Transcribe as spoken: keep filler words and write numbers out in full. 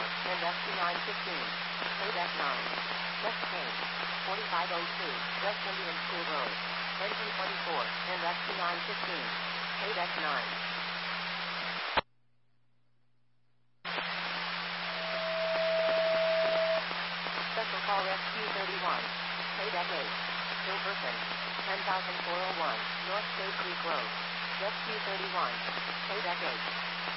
and S P nine fifteen. Payback nine. West Kane. forty-five oh two, West Indian School Road. Engine twenty-four, and S P nine fifteen. Payback nine. Special call Rescue thirty-one. Payback eight. Silverton. ten thousand four oh one, North Cave Creek Road. Rescue thirty-one. Payback eight.